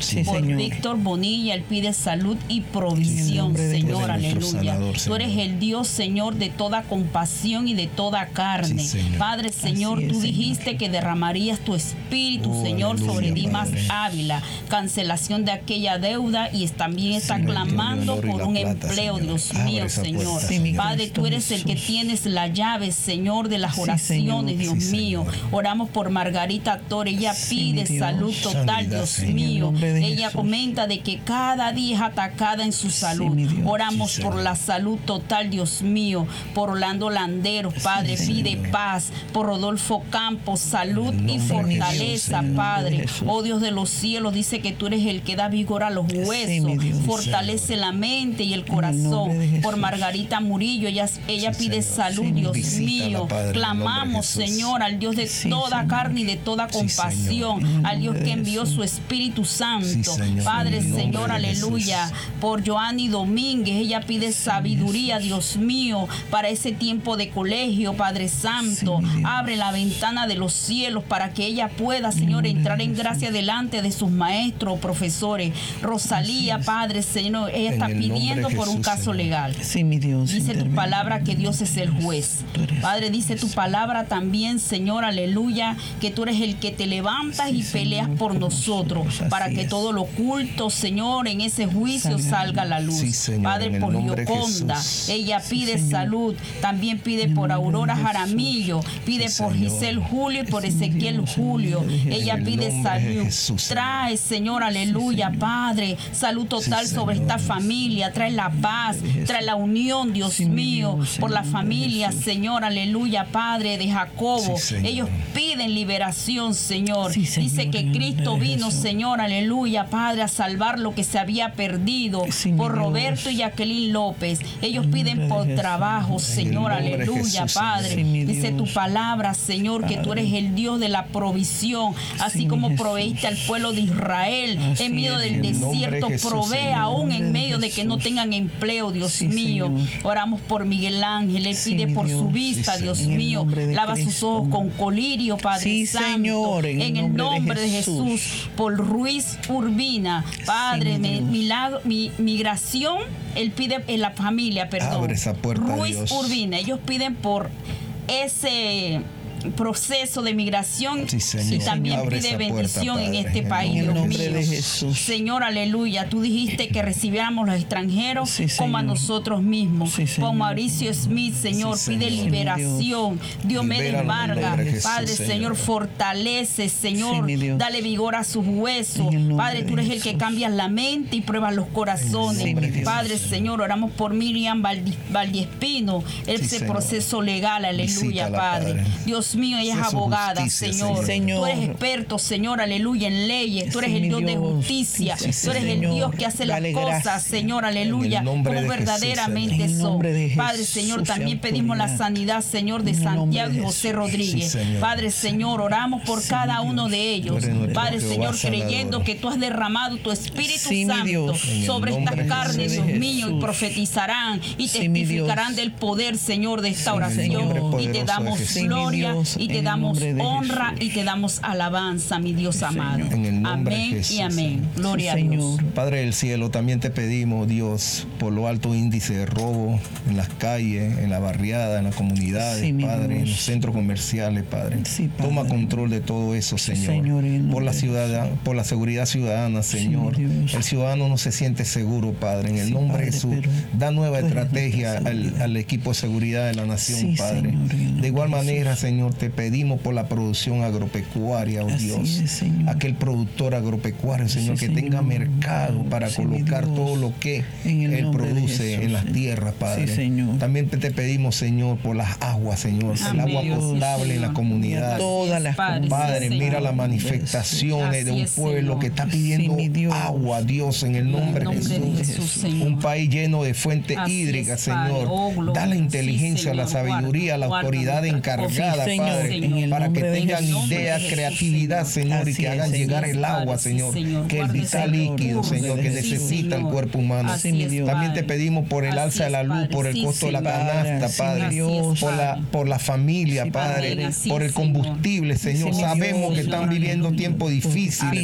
Sí, por Señor. Víctor Bonilla, él pide salud y provisión, Señor, aleluya. Sanador, Tú Señor. eres el Dios, Señor, de toda compasión y de toda carne. Sí, Señor. Padre, Señor, Así es, tú Señor. dijiste que derramarías tu espíritu, Oh, Señor, aleluya, sobre Dimas Padre. Ávila. Cancelación de aquella deuda y también está Señor, clamando Dios, el oro y por la un plata, empleo, Señor. Dios Abre mío, esa Señor. puerta, Sí, mi Señor. Padre, tú eres el que Jesús. tienes la llave, Señor, de las Sí, oraciones, Señor. Dios Sí, mío. Señor. Oramos por Margarita Torres, ella Sí, pide mi Dios. salud total, Sanidad, Dios Señor. En el mío. nombre de Ella Jesús. comenta de que cada día es atacada en su salud. mi Dios. Oramos Sí, por Señor. la salud total, Dios mío. Por Orlando Landeros, Padre, Sí, pide Señor. paz. Por Rodolfo Campos, salud En el y nombre de fortaleza, Jesús, en el nombre de Padre. Jesús. Oh Dios de los cielos, dice que tú eres el que da vigor a los huesos. mi Dios. Fortalece la mente y el nombre corazón. de Jesús. Por Margarita Murillo, ella Sí, pide Señor. salud, Sí, Dios visítala, mío. Padre, en el nombre de Clamamos, Jesús. Señor, al Dios de Sí, toda Señor. carne y de toda Sí, compasión, Señor. al Dios En el que nombre de envió Jesús. su Espíritu Santo. Sí, Señor. Padre, En el nombre Señor, de aleluya. Jesús. Por Joanny Domínguez, ella pide sabiduría, Dios mío, para ese tiempo de colegio, Padre Santo. Sí, mi Dios. Abre la ventana de los cielos para que ella pueda, Señor, nombre entrar de en Jesús. gracia delante de sus maestros o profesores. Rosalía, Así es. Padre, Señor, ella En está el nombre de pidiendo por un Jesús, caso Señor. legal. Sí, mi Dios. Dice tu interviene. palabra que Dios es el juez. Tú eres- Padre, dice tu palabra también, Señor, aleluya, que tú eres el que te levantas Sí, y peleas Señor, por por nosotros, nosotros, para así que es. todo lo oculto, Señor, en ese juicio salga a la luz. Sí, Señor, en Padre, el por nombre de Gioconda, Jesús. ella Sí, pide Señor. salud, también pide En el por nombre de Aurora Jesús. Jaramillo, pide Sí, por Señor. Giselle Julio y por Sí, mi Ezequiel Dios, en el Julio. nombre de Jesús. Ella En el pide nombre de salud. Jesús, Señor. Trae, Señor, aleluya, Señor. Padre, salud total Sí, sobre Señor. esta familia. Trae la paz, de Jesús. trae la unión, Dios Sí, mi mío, Dios, por en la el nombre de familia, Jesús. Señor, aleluya, Padre de Jacobo. Sí, Señor. Ellos piden liberación, Señor. Sí, Señor, Dice que en el nombre Cristo de vino, Jesús. Señor, aleluya, Padre, a salvar lo que se había perdido. Sí, mi por Dios. Roberto y Jacqueline López. Ellos En el piden nombre por de Jesús. trabajo, Señor, nombre de aleluya, Jesús, Padre. Señor. Sí, mi Dice tu Dios. palabra, Señor, que tú Padre. eres el Dios de la provisión, así Sí, mi como Jesús. proveíste al pueblo de Israel Así en medio es, del en el nombre de desierto. Jesús, Provee Señor. aún en En el medio nombre de de que no Jesús. tengan empleo, Dios Sí, mío. Señor. Oramos por Miguel Ángel, él Sí, pide mi por su Dios. vista, Sí, Dios Señor. En el mío. nombre de Lava sus Cristo. ojos con colirio, Padre Sí, Santo. Señor, en el nombre de Jesús. Por Ruiz Urbina, Padre, mi Dios. milagro, migración, él pide en la familia, perdón. Abre esa puerta, Ruiz Dios. Urbina, ellos piden por ese proceso de migración Sí, Señor. y también Abre pide esa puerta, bendición en Padre, este en el país, En el Dios nombre mío. de Jesús. Señor, aleluya, tú dijiste que recibiéramos los extranjeros Sí, como a Señor. nosotros mismos. Sí, Señor. Con Mauricio Smith, Señor, Sí, pide Señor. liberación. Diomedes Libéralo en el Vargas, nombre de Jesús, Padre, Señor, Señor. fortalece, Señor, Sí, mi Dios. dale vigor a sus huesos. En el nombre Padre, tú de eres el que Jesús. cambias la mente y pruebas los corazones. En el nombre de Padre, Jesús, Señor, oramos por Miriam Valdiespino, ese Señor. proceso legal, aleluya, Visítala, Padre. Padre. Dios mío, ella es Sé su abogada, justicia, Señor. Señor. Tú eres experto, Señor, aleluya, en leyes. Tú eres Sí, el mi Dios de Dios. justicia. Sí, Tú eres el Señor. Dios que hace las Dale cosas, gracias. Señor, aleluya, En el nombre como de Jesús, verdaderamente Señor. En el son. nombre de Padre, Jesús Señor, y también pedimos la autoridad. sanidad, Señor, de En el nombre Santiago de y José Jesús. Rodríguez. Sí, Señor. Padre, Señor, oramos por Sí, cada mi uno Dios. de ellos. Tú eres nuestro Padre, Jehová Señor, sanador. creyendo que tú has derramado tu Espíritu Sí, mi Santo Dios. En el sobre nombre estas de carnes, Jesús. Dios mío, y Jesús. profetizarán y Sí, mi Dios. testificarán del poder, Señor, de esta Sí, oración. Señor. Y te Poderoso damos de Jesús. gloria Sí, mi Dios, y te en el damos nombre de honra Jesús. y te damos alabanza, mi Dios amado. En el nombre de Amén Jesús, y amén. Señor. Gloria Sí, a Dios. Señor. Padre del cielo, también te pedimos, Dios, por lo alto índice de robo en las calles, en la barriada, en las comunidades, Sí, mi Padre, en Dios. los centros comerciales, Padre. Sí, Padre. Toma control de todo eso, Sí, Señor. Señor, en el por la nombre de ciudad, por la seguridad ciudadana, Señor. mi Dios. El ciudadano no se siente seguro, Padre. En el Sí, nombre Padre, de Jesús, pero da nueva tú eres estrategia nuestra al, seguridad. al equipo de seguridad de la nación, Sí, Padre. Señor, en el nombre De igual de manera, Jesús. Señor, te pedimos por la producción agropecuaria, oh Así Dios. es, Señor. Aquel productor agropecuario, Señor, Sí, que tenga Señor. mercado para Sí, mi colocar Dios. todo lo que En el Él nombre de produce Jesús, en las Señor. tierras, Padre. Sí, Señor. También te pedimos, Señor, por las aguas, Señor, el Amén. agua Dios, potable en la Señor. comunidad. Todas las Padre, Padre, sí, mira Señor. las manifestaciones de Así un es, pueblo Señor. que está Sí, pidiendo mi Dios. agua, Dios, en el nombre En el de nombre de Jesús. Jesús, Señor. Un país lleno de fuentes Así hídricas, es, Padre. Señor. Oh, gloria. Da la Sí, inteligencia, la Señor. sabiduría, la Guarda autoridad nuestras encargada, cosas. Sí, Señor, Padre, en el para que nombre de tengan Jesús. ideas, Jesús, creatividad, Señor, y Así que es, hagan Señor. llegar el agua, Padre, sí, Señor, Señor. que el Guarda vital ese líquido, recurso, Señor, que sí, necesita el Señor. cuerpo humano. Así mi es, Dios. También te Padre. pedimos por el Así alza de es, la luz, Padre. por el Sí, costo de la Señor. canasta, Sí, Padre, mi Dios. por la familia, Sí, Padre, Padre. Así por el es, Señor. combustible, Señor. Sí, mi Sabemos Dios, que están Señor. viviendo tiempos difíciles,